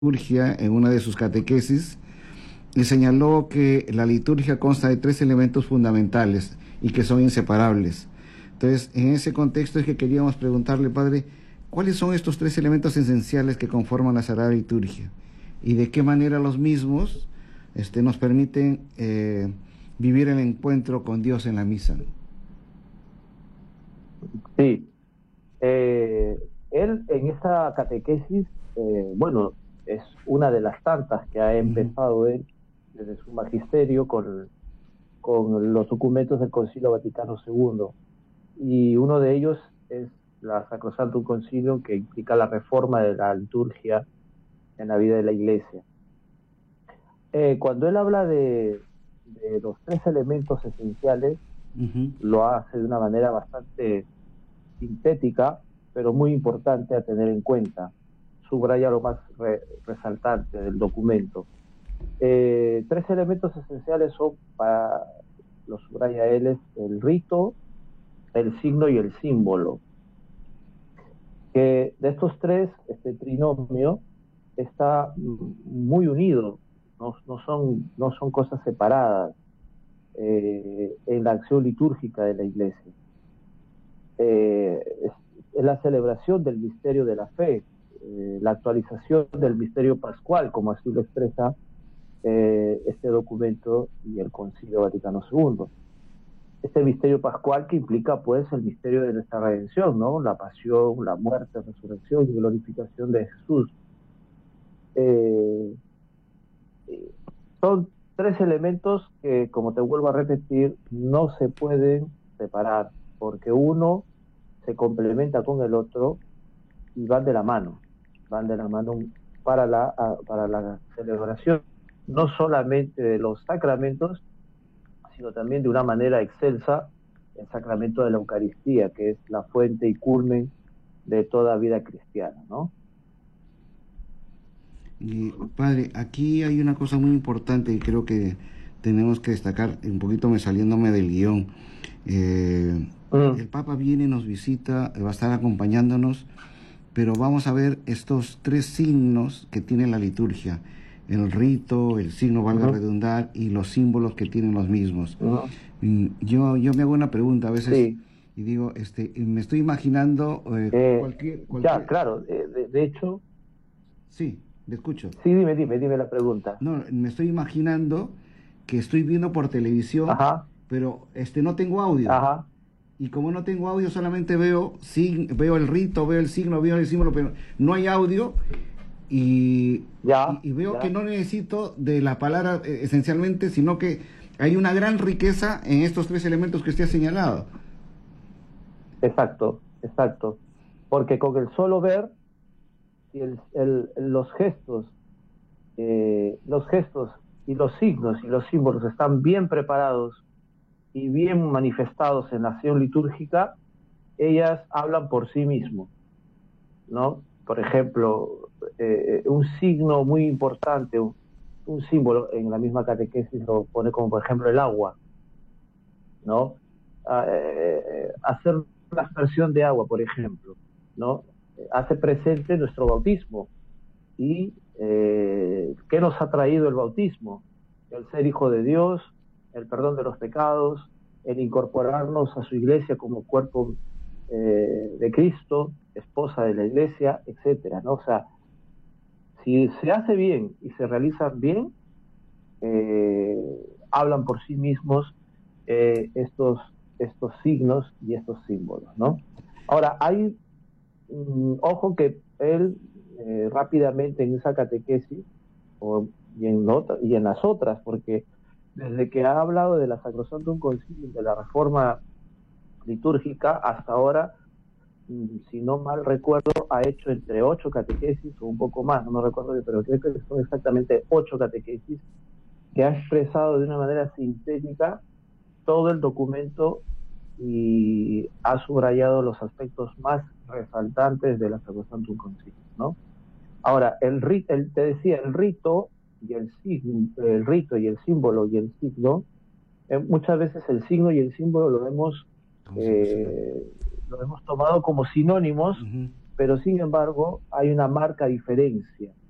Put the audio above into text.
liturgia en una de sus catequesis y señaló que la liturgia consta de tres elementos fundamentales y que son inseparables. Entonces, en ese contexto es que queríamos preguntarle, padre, ¿cuáles son estos tres elementos esenciales que conforman la Sagrada Liturgia? Y de qué manera los mismos nos permiten vivir el encuentro con Dios en la misa. Sí, él en esa catequesis, bueno, es una de las tantas que ha empezado él desde su magisterio con los documentos del Concilio Vaticano II. Y uno de ellos es la Sacrosanctum Concilium, que implica la reforma de la liturgia en la vida de la Iglesia. Cuando él habla de los tres elementos esenciales, lo hace de una manera bastante sintética, pero muy importante a tener en cuenta. Subraya lo más resaltante del documento. Tres elementos esenciales son, lo subraya él, es el rito, el signo y el símbolo. Que de estos tres, este trinomio está muy unido, no son cosas separadas en la acción litúrgica de la Iglesia. Es la celebración del misterio de la fe, la actualización del misterio pascual, como así lo expresa este documento y el Concilio Vaticano II. Este misterio pascual que implica pues el misterio de nuestra redención, ¿no? La pasión, la muerte, resurrección y glorificación de Jesús. Son tres elementos que, como te vuelvo a repetir, no se pueden separar, porque uno se complementa con el otro y van de la mano para la celebración, no solamente de los sacramentos, sino también de una manera excelsa el sacramento de la Eucaristía, que es la fuente y culmen de toda vida cristiana, ¿no? Y, padre, aquí hay una cosa muy importante y creo que tenemos que destacar, un poquito saliéndome del guión. El Papa viene, nos visita, va a estar acompañándonos, pero vamos a ver estos tres signos que tiene la liturgia: el rito, el signo, valga redundar, y los símbolos que tienen los mismos. Yo me hago una pregunta a veces, sí, y digo, me estoy imaginando cualquier... Ya, claro, de hecho... Sí, le escucho. Sí, dime la pregunta. No, me estoy imaginando que estoy viendo por televisión, pero no tengo audio. Y como no tengo audio, solamente veo el rito, veo el signo, veo el símbolo, pero no hay audio. Y veo que no necesito de la palabra esencialmente, sino que hay una gran riqueza en estos tres elementos que usted ha señalado. Exacto. Porque con el solo ver y los gestos y los signos y los símbolos están bien preparados y bien manifestados en la acción litúrgica, ellas hablan por sí mismos, ¿no? Por ejemplo, un signo muy importante, un símbolo en la misma catequesis lo pone como por ejemplo el agua, ¿no? Hacer una aspersión de agua, por ejemplo, ¿no? Hace presente nuestro bautismo. ¿Y qué nos ha traído el bautismo? El ser hijo de Dios, el perdón de los pecados, el incorporarnos a su iglesia como cuerpo de Cristo, esposa de la iglesia, etcétera, ¿no? O sea, si se hace bien y se realizan bien, hablan por sí mismos estos signos y estos símbolos, ¿no? Ahora, hay, ojo que él rápidamente en esa catequesis y en las otras, porque desde que ha hablado de la Sacrosanctum Concilium, de la reforma litúrgica, hasta ahora, si no mal recuerdo, ha hecho entre 8 catequesis o un poco más, no me recuerdo bien, pero creo que son exactamente 8 catequesis que ha expresado de una manera sintética todo el documento y ha subrayado los aspectos más resaltantes de la Sacrosanctum Concilium, ¿no? Ahora, te decía, el rito y el símbolo y el signo, muchas veces el signo y el símbolo lo hemos tomado como sinónimos, pero sin embargo hay una marca diferencia.